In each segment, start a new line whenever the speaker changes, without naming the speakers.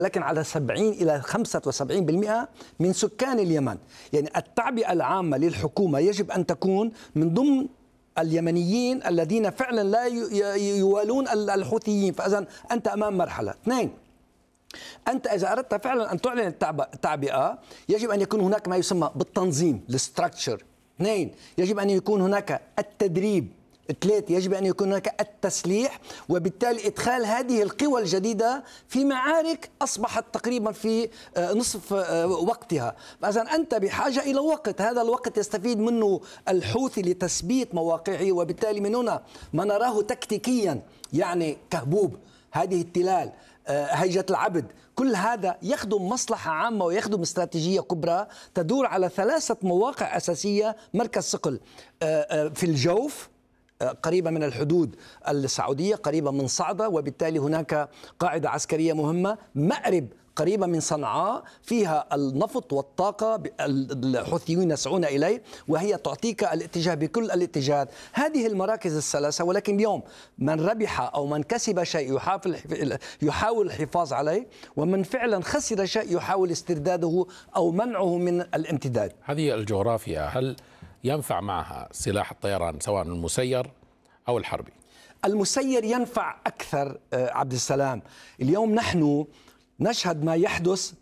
لكن على 70 إلى 75% من سكان اليمن. يعني التعبئة العامة للحكومة يجب أن تكون من ضمن اليمنيين الذين فعلا لا يوالون الحوثيين. فإذا أنت أمام مرحلة. اثنين، أنت إذا أردت فعلا أن تعلن التعبئة يجب أن يكون هناك ما يسمى بالتنظيم، الستراكشر. اثنين، يجب أن يكون هناك التدريب. ثلاثة، يجب أن يكون هناك التسليح، وبالتالي إدخال هذه القوى الجديدة في معارك أصبحت تقريبا في نصف وقتها. فإذا أنت بحاجة إلى وقت، هذا الوقت يستفيد منه الحوثي لتثبيت مواقعه، وبالتالي من هنا ما نراه تكتيكيا، يعني كهبوب، هذه التلال، هيجة العبد، كل هذا يخدم مصلحة عامة ويخدم استراتيجية كبرى تدور على 3 مواقع أساسية. مركز صقل في الجوف قريبة من الحدود السعودية، قريبة من صعدة، وبالتالي هناك قاعدة عسكرية مهمة. مأرب قريبة من صنعاء، فيها النفط والطاقة الحوثيون يسعون إليه، وهي تعطيك الاتجاه بكل الاتجاهات. هذه المراكز ال3. ولكن اليوم من ربح أو من كسب شيء يحاول الحفاظ عليه، ومن فعلا خسر شيء يحاول استرداده أو منعه من الامتداد.
هذه الجغرافيا هل ينفع معها سلاح الطيران سواء المسير أو الحربي؟
المسير ينفع أكثر عبد السلام. اليوم نحن نشهد ما يحدث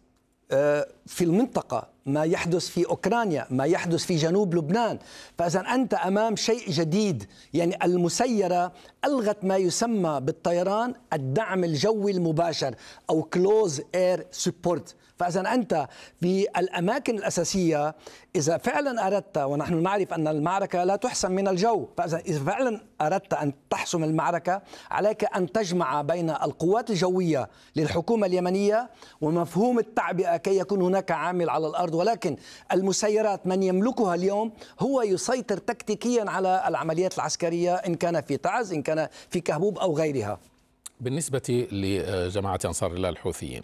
في المنطقة، ما يحدث في أوكرانيا، ما يحدث في جنوب لبنان. فإذا أنت أمام شيء جديد. يعني المسيرة ألغت ما يسمى بالطيران الدعم الجوي المباشر أو كلوز اير سبورت. فإذا أنت في الأماكن الأساسية إذا فعلا أردت، ونحن نعرف أن المعركة لا تحسم من الجو، فإذا فعلا أردت أن تحسم المعركة عليك أن تجمع بين القوات الجوية للحكومة اليمنية ومفهوم التعبئة كي يكون هناك عامل على الأرض. ولكن المسيرات من يملكها اليوم هو يسيطر تكتيكيا على العمليات العسكرية، إن كان في تعز، إن كان في كهبوب أو غيرها.
بالنسبة لجماعة أنصار الله الحوثيين،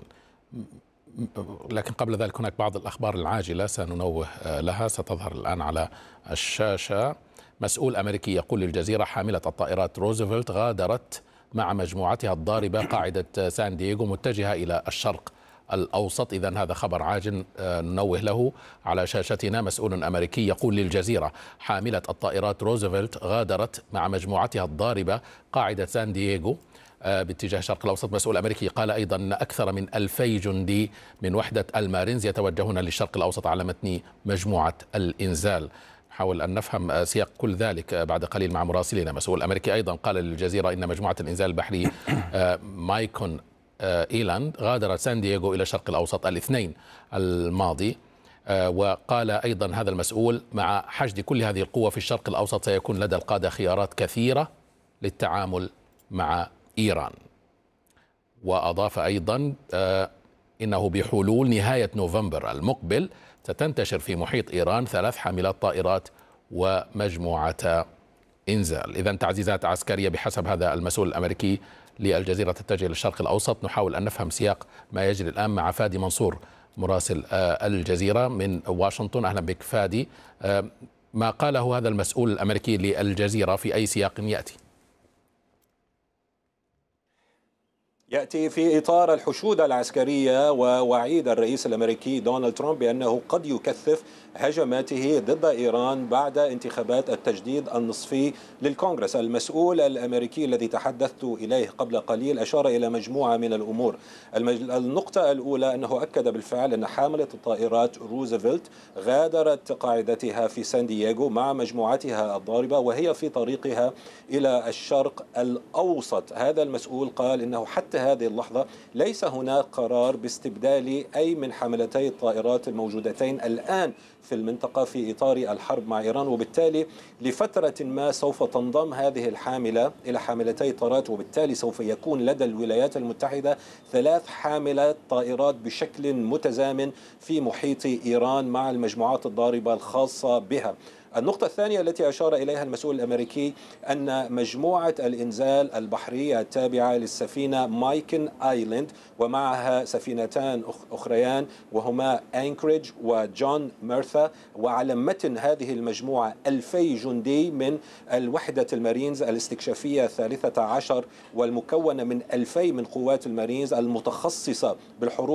لكن قبل ذلك هناك بعض الأخبار العاجلة سننوه لها، ستظهر الآن على الشاشة. مسؤول أمريكي يقول للجزيرة حاملة الطائرات روزفلت غادرت مع مجموعتها الضاربة قاعدة سان دييغو متجهة إلى الشرق الأوسط. إذن هذا خبر عاجل ننوه له على شاشتنا. مسؤول أمريكي يقول للجزيرة حاملة الطائرات روزفلت غادرت مع مجموعتها الضاربة قاعدة سان دييغو باتجاه الشرق الأوسط. مسؤول أمريكي قال أيضا أن أكثر من 2000 جندي من وحدة المارينز يتوجهون للشرق الأوسط على متن مجموعة الإنزال. نحاول أن نفهم سياق كل ذلك بعد قليل مع مراسلنا. مسؤول أمريكي أيضا قال للجزيرة إن مجموعة الإنزال البحري مايكون إيلاند غادرت سان دييغو إلى الشرق الأوسط الاثنين الماضي. وقال أيضا هذا المسؤول مع حشد كل هذه القوة في الشرق الأوسط سيكون لدى القادة خيارات كثيرة للتعامل مع إيران. وأضاف أيضا إنه بحلول نهاية نوفمبر المقبل ستنتشر في محيط إيران 3 حاملات طائرات ومجموعة إنزال. إذن تعزيزات عسكرية بحسب هذا المسؤول الأمريكي للجزيرة تتجه للشرق الأوسط. نحاول أن نفهم سياق ما يجري الآن مع فادي منصور مراسل الجزيرة من واشنطن. أهلا بك فادي. ما قاله هذا المسؤول الأمريكي للجزيرة في أي سياق
يأتي في إطار الحشود العسكرية ووعيد الرئيس الأمريكي دونالد ترامب بأنه قد يكثف هجماته ضد إيران بعد انتخابات التجديد النصفي للكونغرس. المسؤول الأمريكي الذي تحدثت إليه قبل قليل أشار إلى مجموعة من الأمور. النقطة الأولى أنه أكد بالفعل أن حاملة الطائرات روزفلت غادرت قاعدتها في سان دييغو مع مجموعتها الضاربة وهي في طريقها إلى الشرق الأوسط. هذا المسؤول قال إنه حتى هذه اللحظة ليس هناك قرار باستبدال أي من حاملتي الطائرات الموجودتين الآن في المنطقة في إطار الحرب مع إيران، وبالتالي لفترة ما سوف تنضم هذه الحاملة إلى حاملتي طائرات، وبالتالي سوف يكون لدى الولايات المتحدة 3 حاملات طائرات بشكل متزامن في محيط إيران مع المجموعات الضاربة الخاصة بها. النقطة الثانية التي أشار إليها المسؤول الأمريكي أن مجموعة الإنزال البحرية التابعة للسفينة مايكن آيلاند ومعها سفينتان أخريان وهما أنكريج وجون ميرثا، وعلى متن هذه المجموعة 2000 جندي من الوحدة المارينز الاستكشافية 13 والمكونة من 2000 من قوات المارينز المتخصصة بالحروب